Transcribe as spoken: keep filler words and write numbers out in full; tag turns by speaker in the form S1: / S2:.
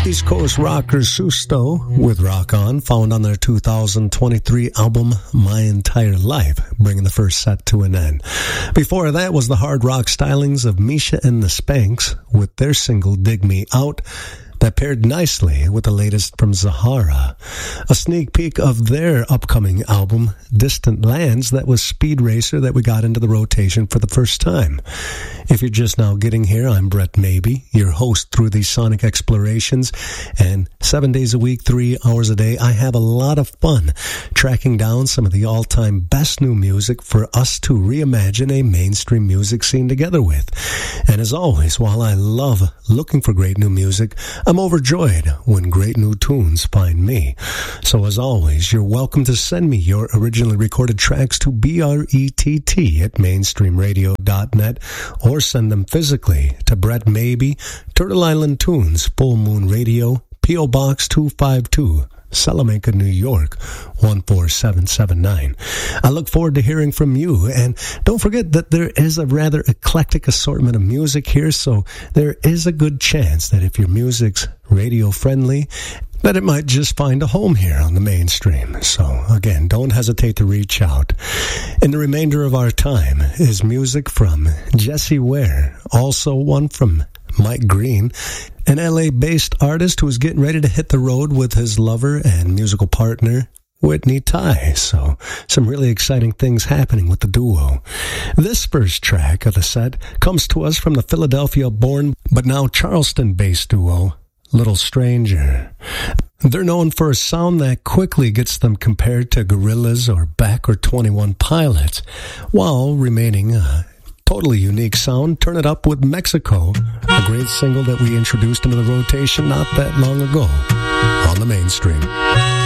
S1: East Coast rocker Susto with Rock On, found on their two thousand twenty-three album My Entire Life, bringing the first set to an end. Before that was the hard rock stylings of Misha and the Spanks with their single Dig Me Out, that paired nicely with the latest from Zahara. A sneak peek of their upcoming album, Distant Lands, that was Speed Racer, that we got into the rotation for the first time. If you're just now getting here, I'm Brett Maybe, your host through these sonic explorations, and seven days a week, three hours a day, I have a lot of fun tracking down some of the all-time best new music for us to reimagine a mainstream music scene together with. And as always, while I love looking for great new music, I'm overjoyed when great new tunes find me. So as always, you're welcome to send me your originally recorded tracks to B R E T T at mainstream radio dot net, or send them physically to Brett Maybe, Turtle Island Tunes, Full Moon Radio, P O Box two five two, Salamanca, New York, one four seven seven nine. I look forward to hearing from you, and don't forget that there is a rather eclectic assortment of music here, so there is a good chance that if your music's radio friendly, that it might just find a home here on the mainstream. So again, don't hesitate to reach out. In the remainder of our time is music from Jesse Ware, also one from Mike Green, an L A-based artist who is getting ready to hit the road with his lover and musical partner, Whitney Tai. So some really exciting things happening with the duo. This first track of the set comes to us from the Philadelphia-born but now Charleston-based duo, Little Stranger. They're known for a sound that quickly gets them compared to Gorillaz or Beck or twenty-one Pilots, while remaining a totally unique sound. Turn It Up with Mexico, a great single that we introduced into the rotation not that long ago on the mainstream.